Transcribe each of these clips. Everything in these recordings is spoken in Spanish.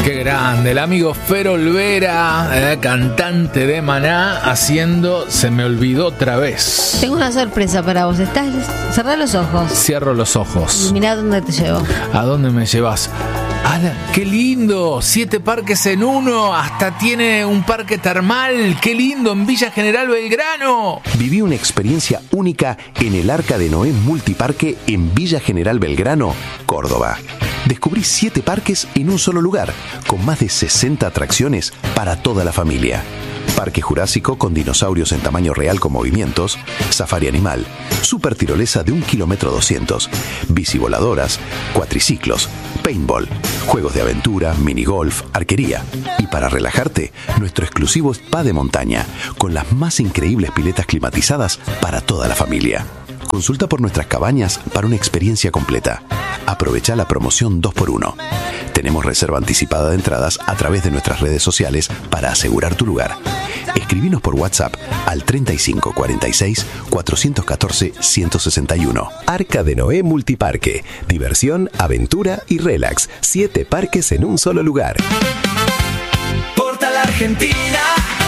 Qué grande, el amigo Fer Olvera, cantante de Maná, haciendo Se me olvidó otra vez. Tengo una sorpresa para vos. Cerrá los ojos. Cierro los ojos. Y mirá dónde te llevo. ¿A dónde me llevas? ¡Hala! ¡Qué lindo! 7 parques en uno. Hasta tiene un parque termal. ¡Qué lindo! En Villa General Belgrano. Viví una experiencia única en el Arca de Noé Multiparque en Villa General Belgrano, Córdoba. Descubrí 7 parques en un solo lugar, con más de 60 atracciones para toda la familia. Parque Jurásico con dinosaurios en tamaño real con movimientos, safari animal, super tirolesa de 1,2 kilómetros, bicivoladoras, cuatriciclos, paintball, juegos de aventura, minigolf, arquería. Y para relajarte, nuestro exclusivo spa de montaña, con las más increíbles piletas climatizadas para toda la familia. Consulta por nuestras cabañas para una experiencia completa. Aprovecha la promoción 2x1. Tenemos reserva anticipada de entradas a través de nuestras redes sociales para asegurar tu lugar. Escribinos por WhatsApp al 35 46 414 161. Arca de Noé Multiparque. Diversión, aventura y relax. 7 parques en un solo lugar. Portal Argentina.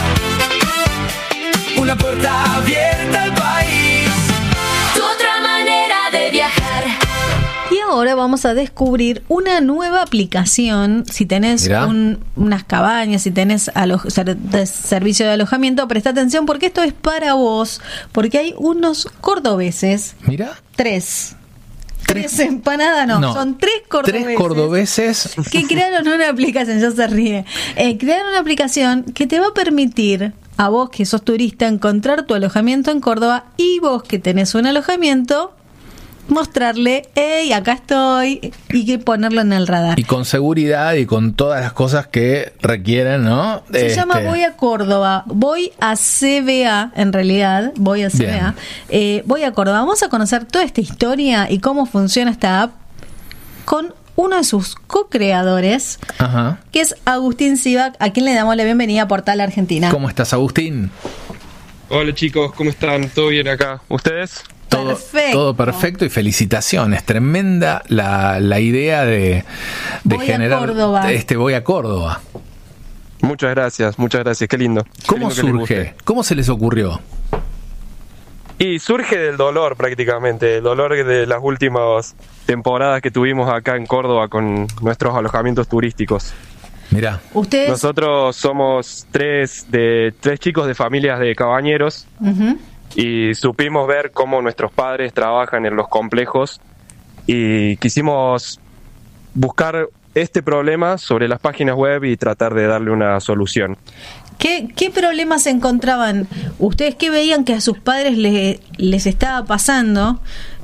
Una puerta abierta al país. Tu otra manera de viajar. Y ahora vamos a descubrir una nueva aplicación. Si tenés unas cabañas, si tenés servicio de alojamiento, presta atención porque esto es para vos. Porque hay unos cordobeses. Mira. 3 empanadas, no, son 3 cordobeses. 3 cordobeses. Que crearon una aplicación, ya se ríe. Crearon una aplicación que te va a permitir a vos que sos turista encontrar tu alojamiento en Córdoba y vos que tenés un alojamiento mostrarle, hey, acá estoy, y que ponerlo en el radar. Y con seguridad y con todas las cosas que requieren, ¿no? Se llama Voy a Córdoba, voy a CBA, en realidad, voy a CBA. Voy a Córdoba. Vamos a conocer toda esta historia y cómo funciona esta app con uno de sus co-creadores, que es Agustín Sivak, a quien le damos la bienvenida a Portal Argentina. ¿Cómo estás, Agustín? Hola chicos, ¿cómo están? ¿Todo bien acá? ¿Ustedes? Todo perfecto y felicitaciones. Tremenda la idea de generar Voy a Córdoba. Muchas gracias, qué lindo. ¿Cómo surge? ¿Cómo se les ocurrió? Y surge del dolor prácticamente, el dolor de las últimas temporadas que tuvimos acá en Córdoba con nuestros alojamientos turísticos. Mirá. ¿Ustedes? Nosotros somos tres chicos de familias de cabañeros. Y supimos ver cómo nuestros padres trabajan en los complejos y quisimos buscar este problema sobre las páginas web y tratar de darle una solución. ¿Qué problemas encontraban? ¿Ustedes qué veían que a sus padres les estaba pasando?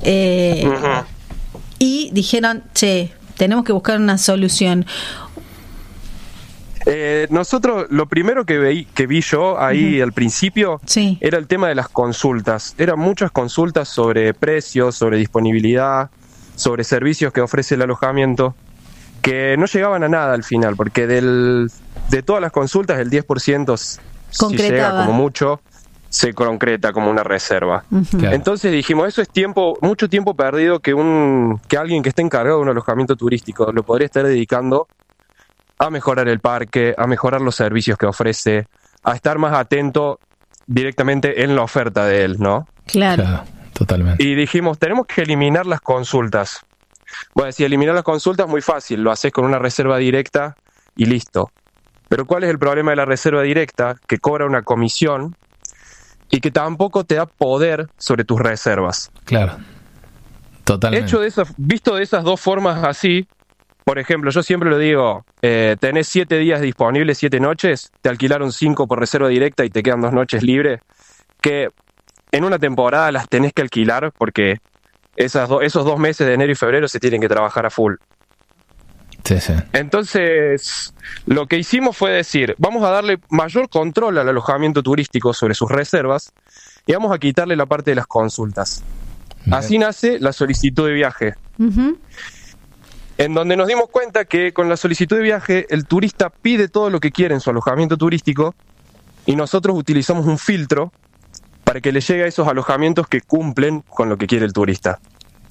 Y dijeron, tenemos que buscar una solución. Nosotros lo primero que vi yo ahí al principio era el tema de las consultas. Eran muchas consultas sobre precios, sobre disponibilidad, sobre servicios que ofrece el alojamiento, que no llegaban a nada al final, porque de todas las consultas el 10% si llega como mucho, se concreta como una reserva. Claro. Entonces dijimos, eso es mucho tiempo perdido que alguien que esté encargado de un alojamiento turístico lo podría estar dedicando a mejorar el parque, a mejorar los servicios que ofrece, a estar más atento directamente en la oferta de él, ¿no? Claro, totalmente. Y dijimos, tenemos que eliminar las consultas. Bueno, si eliminar las consultas es muy fácil, lo haces con una reserva directa y listo. Pero ¿cuál es el problema de la reserva directa? Que cobra una comisión y que tampoco te da poder sobre tus reservas. Claro, totalmente. Visto de esas dos formas así, por ejemplo, yo siempre lo digo, tenés 7 días disponibles, 7 noches, te alquilaron 5 por reserva directa y te quedan 2 noches libres, que en una temporada las tenés que alquilar porque esos 2 meses de enero y febrero se tienen que trabajar a full. Sí. Entonces, lo que hicimos fue decir, vamos a darle mayor control al alojamiento turístico sobre sus reservas y vamos a quitarle la parte de las consultas. Bien. Así nace la solicitud de viaje. En donde nos dimos cuenta que con la solicitud de viaje el turista pide todo lo que quiere en su alojamiento turístico y nosotros utilizamos un filtro para que le llegue a esos alojamientos que cumplen con lo que quiere el turista.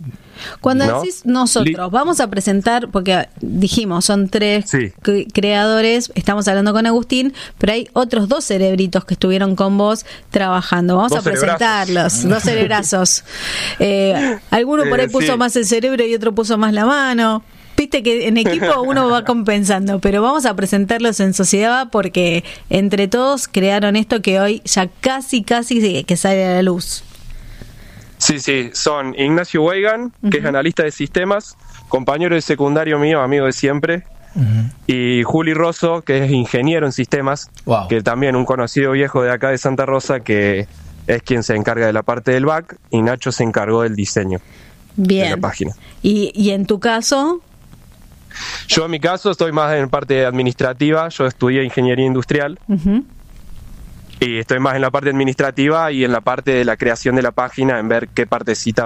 Cuando decís nosotros, vamos a presentar, porque dijimos, son 3 creadores, estamos hablando con Agustín, pero hay otros 2 cerebritos que estuvieron con vos trabajando. Vamos a presentarlos, 2 cerebrazos. Alguno por ahí puso más el cerebro y otro puso más la mano. Viste que en equipo uno va compensando, pero vamos a presentarlos en sociedad porque entre todos crearon esto que hoy ya casi que sale a la luz. Sí, son Ignacio Weigan, que es analista de sistemas, compañero de secundario mío, amigo de siempre, y Juli Rosso, que es ingeniero en sistemas, que también un conocido viejo de acá de Santa Rosa, que es quien se encarga de la parte del back, y Nacho se encargó del diseño de la página. ¿Y en tu caso? Yo en mi caso estoy más en parte administrativa, yo estudié ingeniería industrial, y estoy más en la parte administrativa y en la parte de la creación de la página, en ver qué partecita